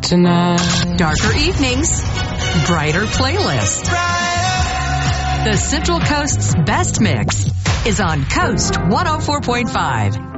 tonight. Darker evenings, brighter playlists. The Central Coast's best mix is on Coast 104.5.